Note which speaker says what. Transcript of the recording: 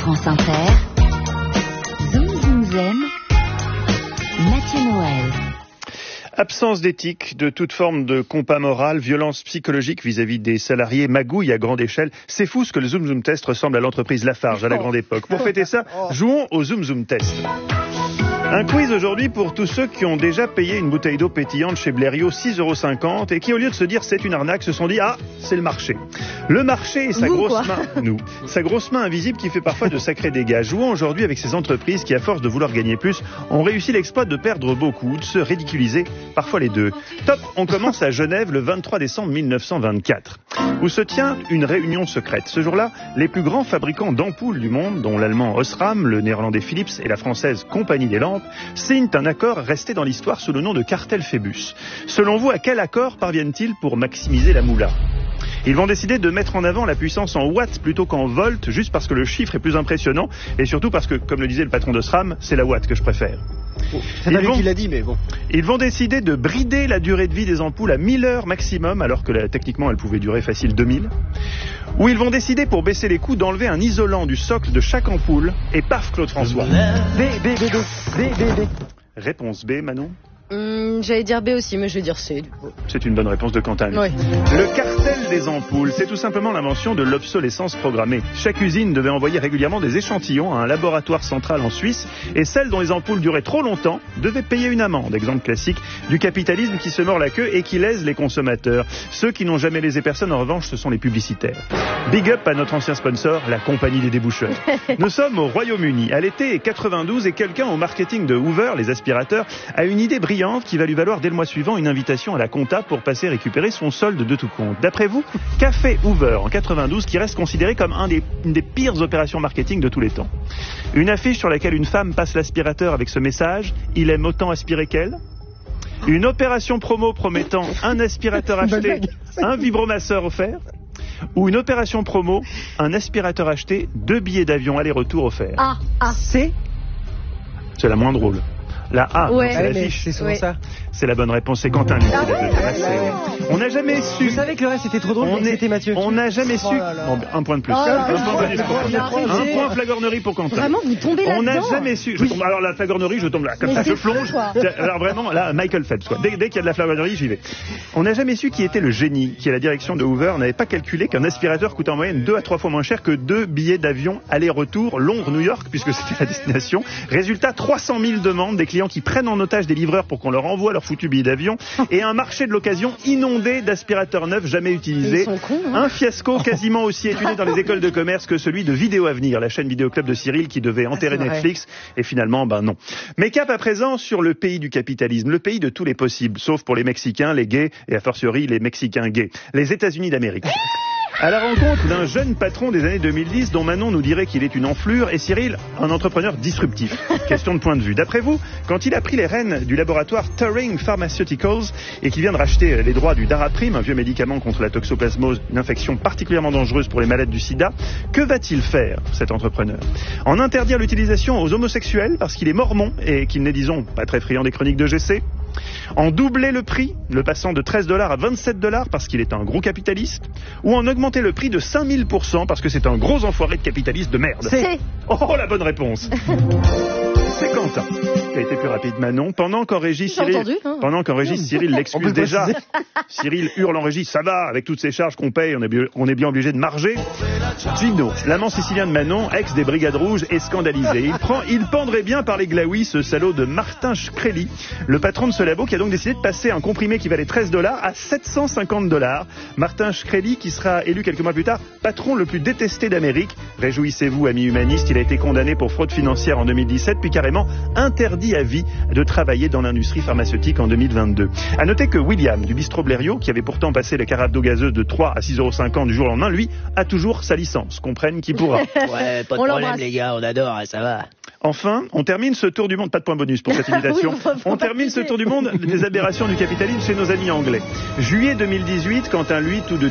Speaker 1: France Inter, Zoom Zoom Zen, Mathieu Noël.
Speaker 2: Absence d'éthique, de toute forme de compas moral, violence psychologique vis-à-vis des salariés, magouille à grande échelle. C'est fou ce que le Zoom Zoom Test ressemble à l'entreprise Lafarge à la grande époque. Pour fêter ça, jouons au Zoom Zoom Test. Un quiz aujourd'hui pour tous ceux qui ont déjà payé une bouteille d'eau pétillante chez Blériot 6,50 € et qui, au lieu de se dire c'est une arnaque, se sont dit ah, c'est le marché. Le marché et sa grosse main invisible qui fait parfois de sacrés dégâts. Jouons aujourd'hui avec ces entreprises qui, à force de vouloir gagner plus, ont réussi l'exploit de perdre beaucoup, de se ridiculiser, parfois les deux. Top, on commence à Genève le 23 décembre 1924, où se tient une réunion secrète. Ce jour-là, les plus grands fabricants d'ampoules du monde, dont l'allemand Osram, le néerlandais Philips et la française Compagnie des Lampes, signent un accord resté dans l'histoire sous le nom de cartel Phébus. Selon vous, à quel accord parviennent-ils pour maximiser la moula ? Ils vont décider de mettre en avant la puissance en watts plutôt qu'en volts, juste parce que le chiffre est plus impressionnant, et surtout parce que, comme le disait le patron d'Osram, c'est la watt que je préfère.
Speaker 3: C'est pas lui qui l'a dit, mais bon.
Speaker 2: Ils vont décider de brider la durée de vie des ampoules à 1000 heures maximum, alors que techniquement elle pouvait durer facile 2000. Ou ils vont décider, pour baisser les coûts, d'enlever un isolant du socle de chaque ampoule. Et paf, Claude François. B. Réponse B, Manon.
Speaker 4: J'allais dire B aussi, mais je vais dire C, du coup.
Speaker 2: C'est une bonne réponse de Quentin.
Speaker 4: Oui.
Speaker 2: Le cartel des ampoules, c'est tout simplement l'invention de l'obsolescence programmée. Chaque usine devait envoyer régulièrement des échantillons à un laboratoire central en Suisse, et celles dont les ampoules duraient trop longtemps devaient payer une amende. Exemple classique du capitalisme qui se mord la queue et qui lèse les consommateurs. Ceux qui n'ont jamais lésé personne, en revanche, ce sont les publicitaires. Big up à notre ancien sponsor, la Compagnie des Déboucheurs. Nous sommes au Royaume-Uni, à l'été 92, et quelqu'un au marketing de Hoover, les aspirateurs, a une idée brillante qui va lui valoir dès le mois suivant une invitation à la compta pour passer récupérer son solde de tout compte. D'après vous, qu'a fait Hoover en 92 qui reste considéré comme une des pires opérations marketing de tous les temps? Une affiche sur laquelle une femme passe l'aspirateur avec ce message « Il aime autant aspirer qu'elle ». Une opération promo promettant un aspirateur acheté, un vibromasseur offert. Ou une opération promo, un aspirateur acheté, 2 billets d'avion aller-retour offerts. C'est la moins drôle. La A,
Speaker 4: ouais,
Speaker 2: c'est l'affiche.
Speaker 3: C'est souvent ça.
Speaker 2: C'est la bonne réponse, c'est Quentin. On n'a jamais su.
Speaker 3: Vous savez que le reste était trop drôle, c'était Mathieu.
Speaker 2: On n'a jamais su. Bon, un point de plus. Un point flagornerie pour Quentin.
Speaker 4: Vraiment, vous tombez là-dedans.
Speaker 2: On n'a jamais su. Alors la flagornerie, je tombe là. Comme ça, je plonge. Alors vraiment, là, Michael Phelps, quoi. Dès qu'il y a de la flagornerie, j'y vais. On n'a jamais su qui était le génie qui, à la direction de Hoover, n'avait pas calculé qu'un aspirateur coûtait en moyenne 2 à 3 fois moins cher que 2 billets d'avion aller-retour Londres-New York, puisque c'était la destination. Résultat, 300 000 demandes des clients qui prennent en otage des livreurs pour qu'on leur envoie leur foutu billet d'avion, et un marché de l'occasion inondé d'aspirateurs neufs jamais utilisés. Un fiasco quasiment aussi étudié dans les écoles de commerce que celui de Vidéo Avenir, la chaîne vidéo club de Cyril qui devait enterrer Netflix, et finalement, non. Mais cap à présent sur le pays du capitalisme, le pays de tous les possibles, sauf pour les Mexicains, les gays, et a fortiori les Mexicains gays, les États-Unis d'Amérique. À la rencontre d'un jeune patron des années 2010 dont Manon nous dirait qu'il est une enflure et Cyril, un entrepreneur disruptif. Question de point de vue. D'après vous, quand il a pris les rênes du laboratoire Turing Pharmaceuticals et qu'il vient de racheter les droits du Daraprim, un vieux médicament contre la toxoplasmose, une infection particulièrement dangereuse pour les malades du sida, que va-t-il faire, cet entrepreneur? En interdire l'utilisation aux homosexuels parce qu'il est mormon et qu'il n'est, disons, pas très friand des chroniques de GC? En doubler le prix, le passant de $13 à $27 parce qu'il est un gros capitaliste, ou en augmenter le prix de 5000% parce que c'est un gros enfoiré de capitaliste de merde? Oh, la bonne réponse. C'est Quentin qui a été plus rapide. Manon, pendant qu'en régie Cyril l'excuse déjà. Cyril hurle en régie, ça va, avec toutes ces charges qu'on paye, on est bien obligé de marger. Gino, l'amant sicilien de Manon, ex des Brigades Rouges, est scandalisé. Il pendrait bien par les glaouis ce salaud de Martin Shkreli, le patron de ce labo qui a donc décidé de passer un comprimé qui valait $13 à $750. Martin Shkreli qui sera élu quelques mois plus tard patron le plus détesté d'Amérique. Réjouissez-vous, amis humanistes, il a été condamné pour fraude financière en 2017, puis carrément interdit à vie de travailler dans l'industrie pharmaceutique en 2022. À noter que William du bistrot Blériot, qui avait pourtant passé la carafe d'eau gazeuse de 3 à 6,50 € du jour au lendemain, lui, a toujours sa licence. Comprenne qui pourra.
Speaker 5: Ouais, pas de problème les gars, on adore, ça va.
Speaker 2: Enfin, on termine ce tour du monde, pas de point bonus pour cette imitation, on termine ce tour du monde des aberrations du capitalisme chez nos amis anglais. Juillet 2018, quand un lui tout de